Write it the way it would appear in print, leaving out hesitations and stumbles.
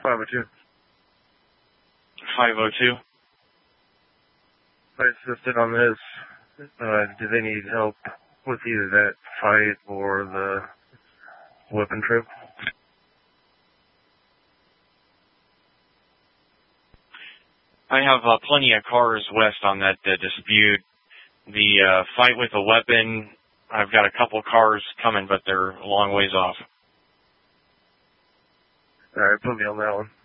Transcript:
502. 502. I assisted on this. Do they need help with either that fight or the weapon trip? I have plenty of cars west on that dispute. The fight with the weapon, I've got a couple cars coming, but they're a long ways off. All right, put me on that one.